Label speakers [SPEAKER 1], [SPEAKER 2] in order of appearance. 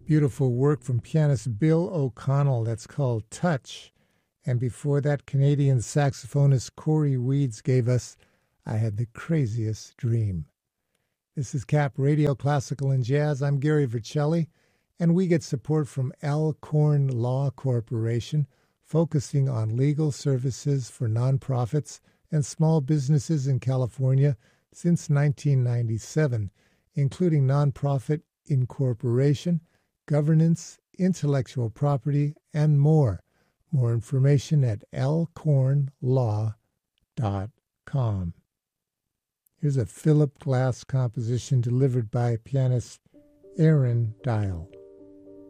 [SPEAKER 1] Beautiful work from pianist Bill O'Connell that's called Touch. And before that, Canadian saxophonist Corey Weeds gave us I Had the Craziest Dream. This is Cap Radio Classical and Jazz. I'm Gary Vercelli, and we get support from Alcorn Law Corporation, focusing on legal services for nonprofits and small businesses in California since 1997, including nonprofit incorporation, governance, intellectual property, and more. More information at alcornlaw.com. Here's a Philip Glass composition delivered by pianist Aaron Dial.